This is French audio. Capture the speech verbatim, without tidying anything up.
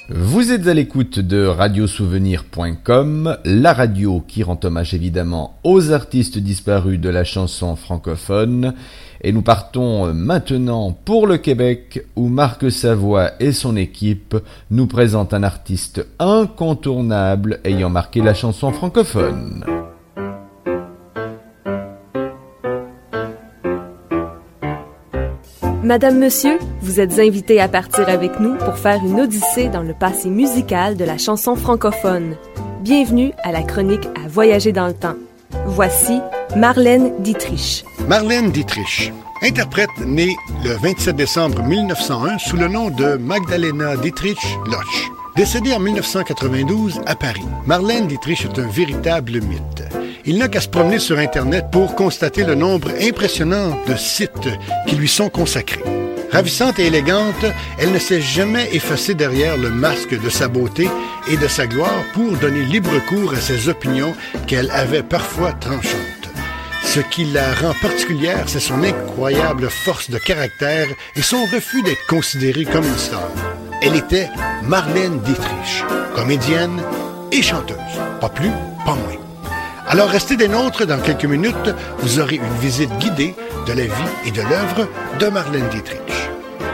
Vous êtes à l'écoute de radio souvenir point com, la radio qui rend hommage évidemment aux artistes disparus de la chanson francophone. Et nous partons maintenant pour le Québec, où Marc Savoie et son équipe nous présentent un artiste incontournable ayant marqué la chanson francophone. Madame, Monsieur, vous êtes invités à partir avec nous pour faire une odyssée dans le passé musical de la chanson francophone. Bienvenue à la chronique à voyager dans le temps. Voici Marlène Dietrich. Marlène Dietrich, interprète née le vingt-sept décembre mille neuf cent un sous le nom de Magdalena Dietrich Loch. Décédée en mille neuf cent quatre-vingt-douze à Paris, Marlène Dietrich est un véritable mythe. Il n'a qu'à se promener sur Internet pour constater le nombre impressionnant de sites qui lui sont consacrés. Ravissante et élégante, elle ne s'est jamais effacée derrière le masque de sa beauté et de sa gloire pour donner libre cours à ses opinions qu'elle avait parfois tranchantes. Ce qui la rend particulière, c'est son incroyable force de caractère et son refus d'être considérée comme une star. Elle était Marlène Dietrich, comédienne et chanteuse. Pas plus, pas moins. Alors restez des nôtres, dans quelques minutes, vous aurez une visite guidée de la vie et de l'œuvre de Marlène Dietrich.